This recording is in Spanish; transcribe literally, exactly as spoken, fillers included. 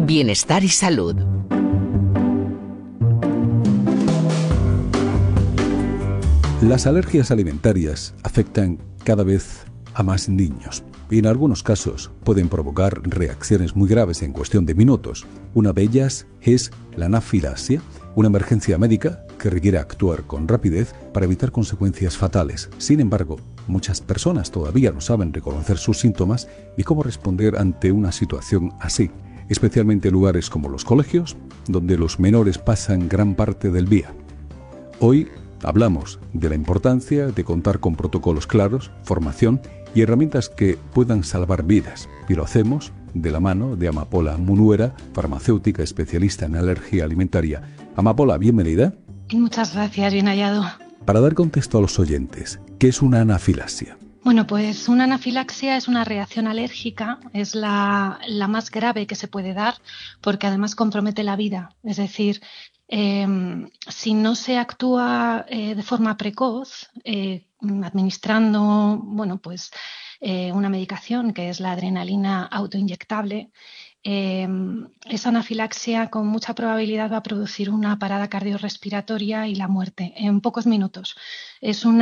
Bienestar y salud. Las alergias alimentarias afectan cada vez a más niños y en algunos casos pueden provocar reacciones muy graves en cuestión de minutos. Una de ellas es la anafilaxia, una emergencia médica que requiere actuar con rapidez para evitar consecuencias fatales. Sin embargo, muchas personas todavía no saben reconocer sus síntomas y cómo responder ante una situación así, especialmente en lugares como los colegios, donde los menores pasan gran parte del día. Hoy hablamos de la importancia de contar con protocolos claros, formación y herramientas que puedan salvar vidas. Y lo hacemos de la mano de Amapola Munuera, farmacéutica especialista en alergia alimentaria. Amapola, bienvenida. Muchas gracias, bien hallado. Para dar contexto a los oyentes, ¿qué es una anafilaxia? Bueno, pues una anafilaxia es una reacción alérgica, es la, la más grave que se puede dar porque además compromete la vida. Es decir, eh, si no se actúa eh, de forma precoz, eh, administrando, bueno, pues eh, una medicación que es la adrenalina autoinyectable, eh, esa anafilaxia con mucha probabilidad va a producir una parada cardiorrespiratoria y la muerte en pocos minutos. Es una